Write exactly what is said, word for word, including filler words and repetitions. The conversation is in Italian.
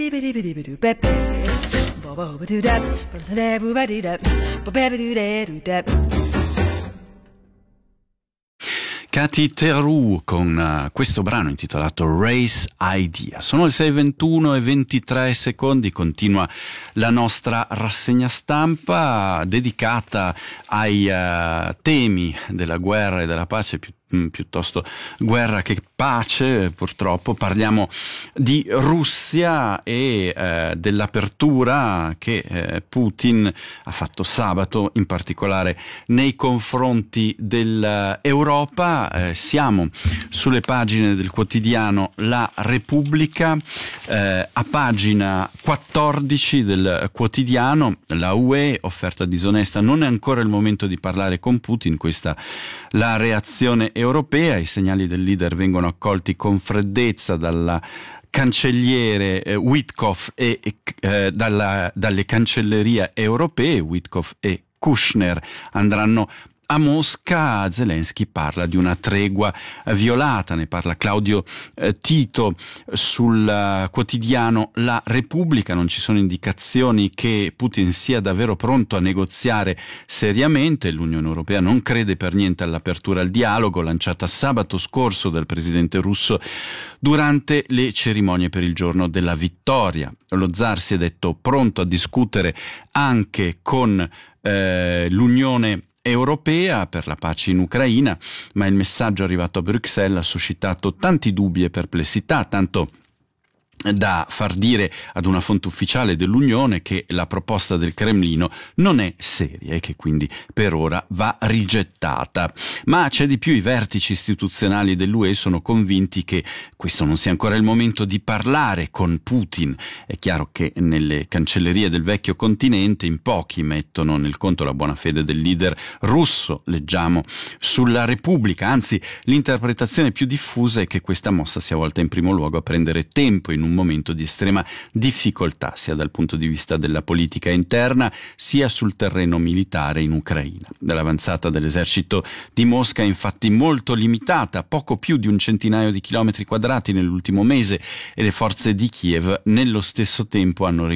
Katy Theroux con uh, questo brano intitolato Race Idea. Sono le sei e ventuno e ventitré secondi, continua la nostra rassegna stampa dedicata ai uh, temi della guerra e della pace, più piuttosto guerra che pace. Purtroppo parliamo di Russia e eh, dell'apertura che eh, Putin ha fatto sabato, in particolare nei confronti dell'Europa. Eh, siamo sulle pagine del quotidiano La Repubblica, eh, a pagina quattordici del quotidiano: la U E, offerta disonesta, non è ancora il momento di parlare con Putin, questa la reazione europea. I segnali del leader vengono accolti con freddezza dalla cancelliere eh, Witkoff e eh, dalla, dalle cancellerie europee. Witkoff e Kushner andranno a Mosca. Zelensky parla di una tregua violata, ne parla Claudio eh, Tito sul uh, quotidiano La Repubblica. Non ci sono indicazioni che Putin sia davvero pronto a negoziare seriamente. L'Unione Europea non crede per niente all'apertura al dialogo lanciata sabato scorso dal presidente russo durante le cerimonie per il giorno della vittoria. Lo zar si è detto pronto a discutere anche con eh, l'Unione Europea per la pace in Ucraina, ma il messaggio arrivato a Bruxelles ha suscitato tanti dubbi e perplessità, tanto da far dire ad una fonte ufficiale dell'Unione che la proposta del Cremlino non è seria e che quindi per ora va rigettata. Ma c'è di più: i vertici istituzionali dell'U E sono convinti che questo non sia ancora il momento di parlare con Putin. È chiaro che nelle cancellerie del vecchio continente in pochi mettono nel conto la buona fede del leader russo, leggiamo sulla Repubblica. Anzi, l'interpretazione più diffusa è che questa mossa sia volta in primo luogo a prendere tempo in un momento di estrema difficoltà sia dal punto di vista della politica interna sia sul terreno militare in Ucraina. L'avanzata dell'esercito di Mosca è infatti molto limitata, poco più di un centinaio di chilometri quadrati nell'ultimo mese, e le forze di Kiev nello stesso tempo hanno